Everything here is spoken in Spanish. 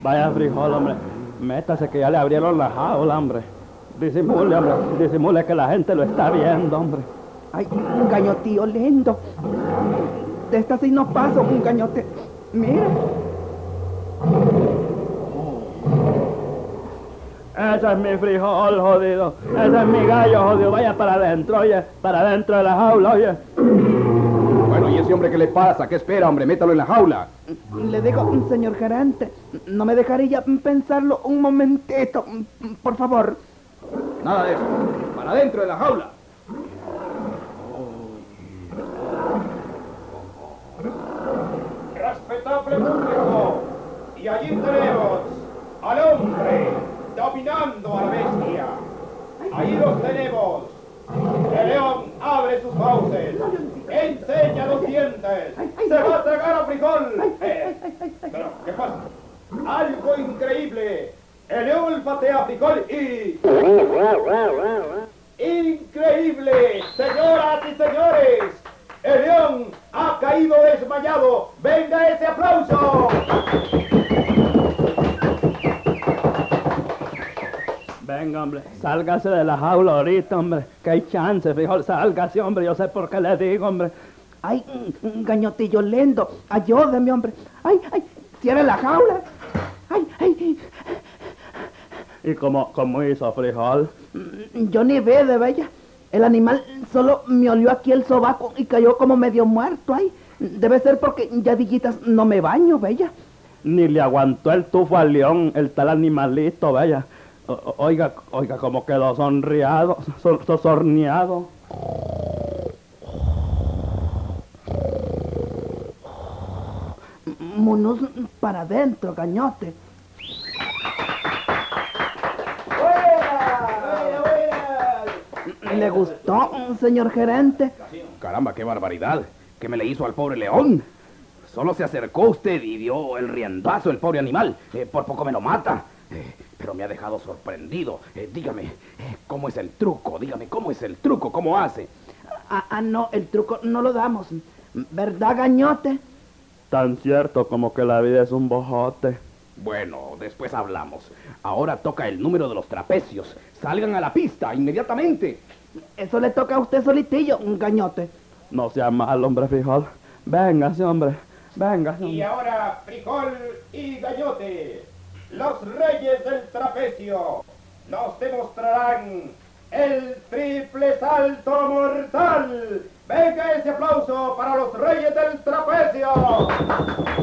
Vaya frijol, hombre. Métase que ya le abrieron la jaula, hombre. Disimule, hombre. Disimule que la gente lo está viendo, hombre. Ay, un gañotillo lindo. De esta sí no paso, un gañote. Mira. Ese es mi frijol, jodido. Ese es mi gallo, jodido. Vaya para adentro, oye. Para adentro de la jaula, oye. Bueno, ¿y ese hombre qué le pasa? ¿Qué espera, hombre? Métalo en la jaula. Le digo, señor gerente, ¿no me dejaría pensarlo un momentito? Por favor. Nada de eso. Para adentro de la jaula. Respetable público, y allí tenemos al hombre dominando a la bestia. Allí los tenemos. El león abre sus fauces, enseña los dientes, se va a tragar a frijol. Pero, ¿qué pasa? Algo increíble. El león olfatea a frijol y... ¡Increíble! Señoras y señores, el león ha caído desmayado. ¡Venga ese aplauso! Venga, hombre. Sálgase de la jaula ahorita, hombre. Que hay chance, frijol. Sálgase, hombre. Yo sé por qué le digo, hombre. Ay, un gañotillo lindo. Ayúdeme, hombre. Ay, cierre la jaula. Ay. ¿Y cómo hizo, frijol? Yo ni ve de bella. El animal solo me olió aquí el sobaco y cayó como medio muerto. Ay, debe ser porque ya dillitas no me baño, bella. Ni le aguantó el tufo al león, el tal animalito, vaya. Oiga, cómo quedó sonriado, sorneado. Monos para adentro, gañote. ¿Le gustó, señor gerente? Caramba, qué barbaridad. ¿Qué me le hizo al pobre león? Solo se acercó usted y dio el riendazo el pobre animal. Por poco me lo mata. Pero me ha dejado sorprendido. Dígame, ¿cómo es el truco? Dígame, ¿cómo es el truco? ¿Cómo hace? No, el truco no lo damos. ¿Verdad, gañote? Tan cierto como que la vida es un bojote. Bueno, después hablamos. Ahora toca el número de los trapecios. Salgan a la pista, inmediatamente. Eso le toca a usted solitillo, un gañote. No sea mal, hombre, frijol. Véngase, hombre. Véngase, Y hombre. ahora, frijol y gallote, los reyes del trapecio, nos demostrarán el triple salto mortal. Venga ese aplauso para los reyes del trapecio.